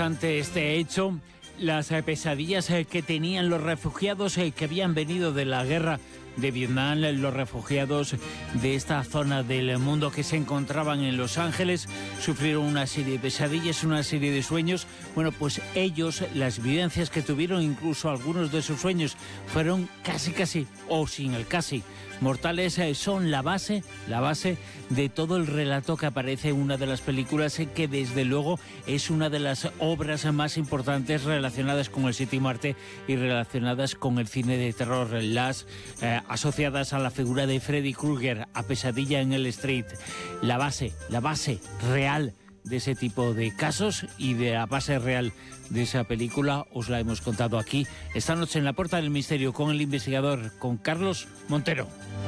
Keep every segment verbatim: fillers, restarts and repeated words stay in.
Ante este hecho, las eh, pesadillas eh, que tenían los refugiados eh, que habían venido de la guerra de Vietnam, los refugiados de esta zona del mundo que se encontraban en Los Ángeles, sufrieron una serie de pesadillas, una serie de sueños. Bueno, pues ellos, las vivencias que tuvieron, incluso algunos de sus sueños, fueron casi, casi, o sin el casi, mortales. Eh, son la base, la base de todo el relato que aparece en una de las películas eh, que desde luego es una de las obras más importantes relacionadas con el séptimo arte y relacionadas con el cine de terror, las eh, asociadas a la figura de Freddy Krueger, a Pesadilla en el Street. La base, la base real de ese tipo de casos y de la base real de esa película os la hemos contado aquí esta noche en La Puerta del Misterio con el investigador, con Carlos Montero.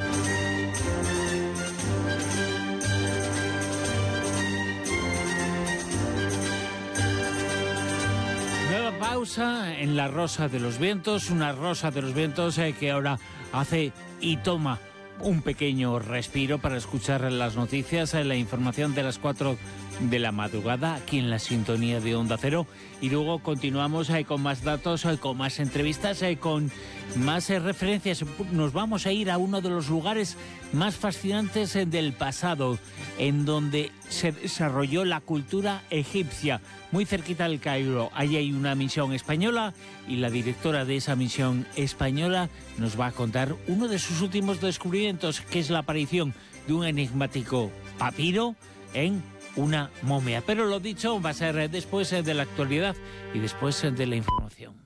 Nueva pausa en La Rosa de los Vientos, una Rosa de los Vientos eh, que ahora hace y toma un pequeño respiro para escuchar las noticias, la información de las cuatro de la madrugada aquí en la sintonía de Onda Cero, y luego continuamos eh, con más datos, eh, con más entrevistas, eh, con más eh, referencias. Nos vamos a ir a uno de los lugares más fascinantes eh, del pasado, en donde se desarrolló la cultura egipcia, muy cerquita del Cairo. Ahí hay una misión española y la directora de esa misión española nos va a contar uno de sus últimos descubrimientos, que es la aparición de un enigmático papiro en una momia. Pero lo dicho, va a ser después de la actualidad y después de la información.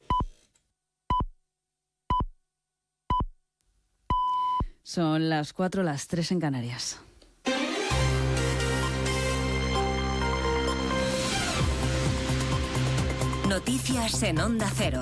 Son las cuatro, las tres en Canarias. Noticias en Onda Cero.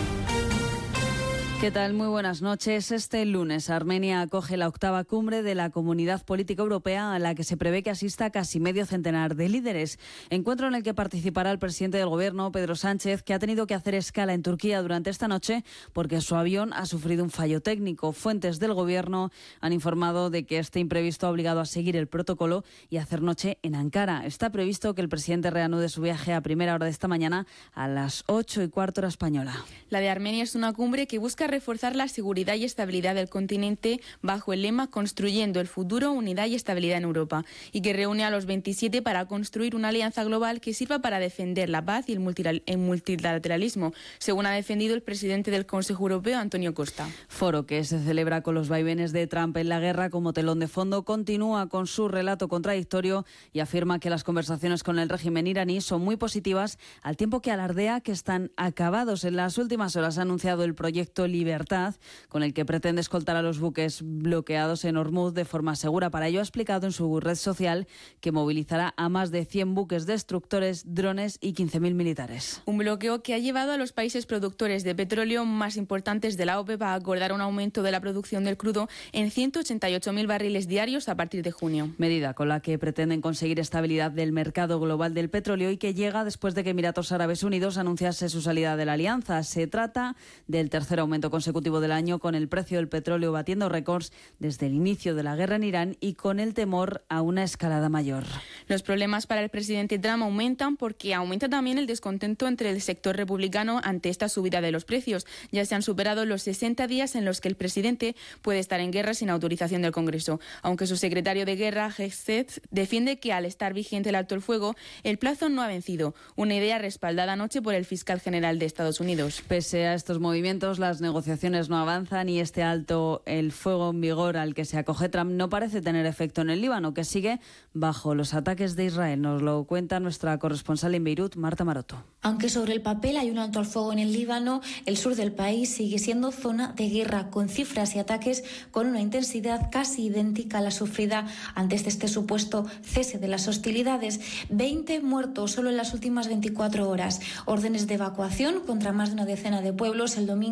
¿Qué tal? Muy buenas noches. Este lunes Armenia acoge la octava cumbre de la Comunidad Política Europea, a la que se prevé que asista casi medio centenar de líderes. Encuentro en el que participará el presidente del Gobierno, Pedro Sánchez, que ha tenido que hacer escala en Turquía durante esta noche porque su avión ha sufrido un fallo técnico. Fuentes del Gobierno han informado de que este imprevisto ha obligado a seguir el protocolo y a hacer noche en Ankara. Está previsto que el presidente reanude su viaje a primera hora de esta mañana a las ocho y cuarto hora española. La de Armenia es una cumbre que busca reforzar la seguridad y estabilidad del continente bajo el lema Construyendo el futuro, unidad y estabilidad en Europa, y que reúne a los veintisiete para construir una alianza global que sirva para defender la paz y el multilateralismo, según ha defendido el presidente del Consejo Europeo, Antonio Costa. Foro que se celebra con los vaivenes de Trump en la guerra como telón de fondo, continúa con su relato contradictorio y afirma que las conversaciones con el régimen iraní son muy positivas, al tiempo que alardea que están acabados. En las últimas horas ha anunciado el proyecto Libertad, con el que pretende escoltar a los buques bloqueados en Hormuz de forma segura. Para ello ha explicado en su red social que movilizará a más de cien buques destructores, drones y quince mil militares. Un bloqueo que ha llevado a los países productores de petróleo más importantes de la OPEP a acordar un aumento de la producción del crudo en ciento ochenta y ocho mil barriles diarios a partir de junio. Medida con la que pretenden conseguir estabilidad del mercado global del petróleo y que llega después de que Emiratos Árabes Unidos anunciase su salida de la alianza. Se trata del tercer aumento consecutivo del año, con el precio del petróleo batiendo récords desde el inicio de la guerra en Irán y con el temor a una escalada mayor. Los problemas para el presidente Trump aumentan porque aumenta también el descontento entre el sector republicano ante esta subida de los precios. Ya se han superado los sesenta días en los que el presidente puede estar en guerra sin autorización del Congreso, aunque su secretario de guerra, Hexet, defiende que al estar vigente el alto el fuego, el plazo no ha vencido, una idea respaldada anoche por el fiscal general de Estados Unidos. Pese a estos movimientos, las negociaciones no avanzan y este alto el fuego en vigor al que se acoge Trump no parece tener efecto en el Líbano, que sigue bajo los ataques de Israel. Nos lo cuenta nuestra corresponsal en Beirut, Marta Maroto. Aunque sobre el papel hay un alto al fuego en el Líbano, el sur del país sigue siendo zona de guerra, con cifras y ataques con una intensidad casi idéntica a la sufrida antes de este supuesto cese de las hostilidades. veinte muertos solo en las últimas veinticuatro horas. Órdenes de evacuación contra más de una decena de pueblos el domingo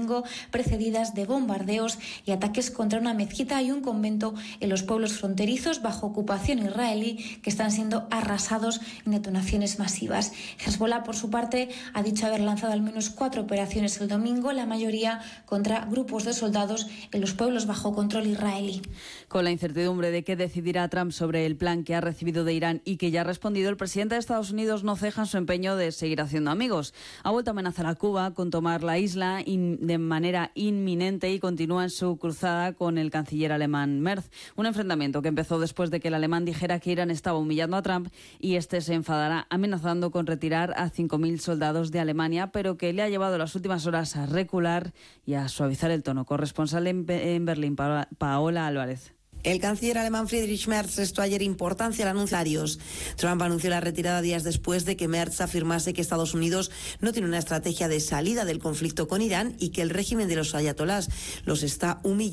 precedidas de bombardeos y ataques contra una mezquita y un convento en los pueblos fronterizos bajo ocupación israelí que están siendo arrasados en detonaciones masivas. Hezbollah, por su parte, ha dicho haber lanzado al menos cuatro operaciones el domingo, la mayoría contra grupos de soldados en los pueblos bajo control israelí. Con la incertidumbre de qué decidirá Trump sobre el plan que ha recibido de Irán y que ya ha respondido, el presidente de Estados Unidos no ceja en su empeño de seguir haciendo amigos. Ha vuelto a amenazar a Cuba con tomar la isla in, de manera inminente y continúa en su cruzada con el canciller alemán Merz. Un enfrentamiento que empezó después de que el alemán dijera que Irán estaba humillando a Trump y este se enfadará amenazando con retirar a cinco mil soldados de Alemania, pero que le ha llevado las últimas horas a recular y a suavizar el tono. Corresponsal en, en Berlín, Paola Álvarez. El canciller alemán Friedrich Merz restó ayer importancia al anuncio. Trump anunció la retirada días después de que Merz afirmase que Estados Unidos no tiene una estrategia de salida del conflicto con Irán y que el régimen de los ayatolás los está humillando.